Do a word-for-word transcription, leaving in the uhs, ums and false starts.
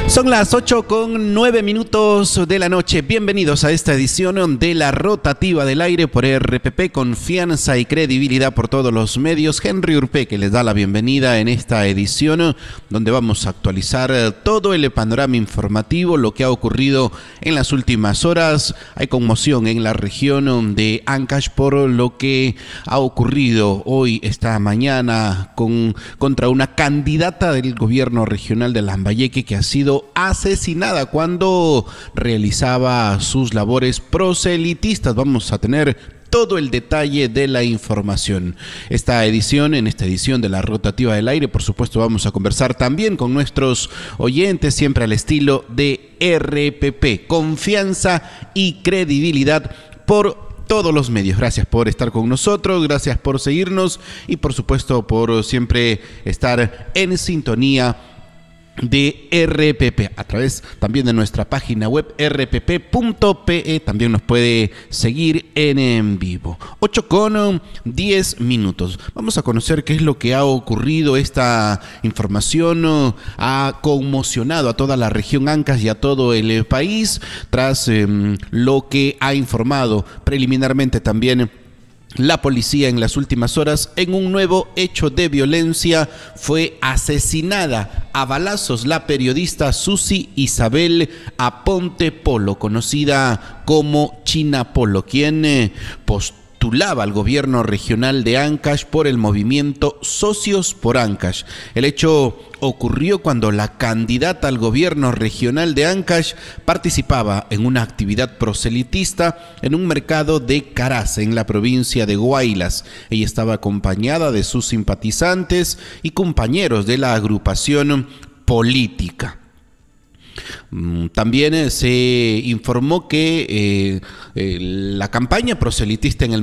Son las ocho con nueve minutos de la noche. Bienvenidos a esta edición de La Rotativa del Aire por R P P, confianza y credibilidad por todos los medios. Henry Urpe, que les da la bienvenida en esta edición, donde vamos a actualizar todo el panorama informativo, lo que ha ocurrido en las últimas horas. Hay conmoción en la región de Ancash por lo que ha ocurrido hoy, esta mañana, con, contra una candidata del gobierno regional de Lambayeque que ha sido asesinada cuando realizaba sus labores proselitistas. Vamos a tener todo el detalle de la información. Esta edición, en esta edición de La Rotativa del Aire, por supuesto, vamos a conversar también con nuestros oyentes, siempre al estilo de R P P. Confianza y credibilidad por todos los medios. Gracias por estar con nosotros, gracias por seguirnos y por supuesto por siempre estar en sintonía de R P P a través también de nuestra página web r p p punto p e. También nos puede seguir en, en vivo. ocho con diez minutos. Vamos a conocer qué es lo que ha ocurrido. Esta información ha conmocionado a toda la región Ancash y a todo el país tras eh, lo que ha informado preliminarmente también la policía en las últimas horas. En un nuevo hecho de violencia fue asesinada a balazos la periodista Susi Isabel Aponte Polo, conocida como China Polo, quien eh, postulaba al gobierno regional de Ancash por el movimiento Socios por Ancash. El hecho ocurrió cuando la candidata al gobierno regional de Ancash participaba en una actividad proselitista en un mercado de Caraz, en la provincia de Guaylas. Ella estaba acompañada de sus simpatizantes y compañeros de la agrupación política. También se informó que eh, eh, la campaña proselitista en el